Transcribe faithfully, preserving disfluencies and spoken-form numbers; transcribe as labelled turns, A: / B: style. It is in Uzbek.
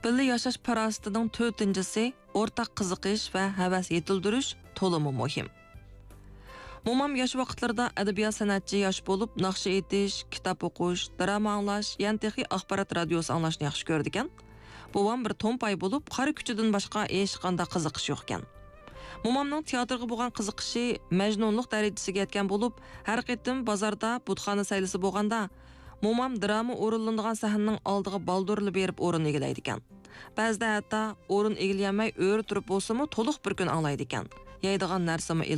A: Billi yashash parasitining to'rtinchisi o'rtaq qiziqish va havas yetildirish to'limi muhim. Momam yosh vaqtlarda adabiyot san'atchi yosh bo'lib, naqsha aytish, kitob o'qish, drama anglash, yan texi axborot radiosi anglashni yaxshi ko'rdi ekan. Bobam bir to'mpay bo'lib, qari kuchidan boshqa hech qanday qiziqish yo'q ekan. Momamning teatrga bo'lgan qiziqishi majnunlik darajasiga yetgan bo'lib, har qitim bozorda butxona saylisi bo'lganda momam drama o'rinlanadigan sahnaning oldiga baldurilib berib o'rin egallaydi ekan. Ba'zida hatto o'rin egallamay o'ri turib bo'lsa-mu, to'liq bir kun anglaydi ekan. Yeydigan narsami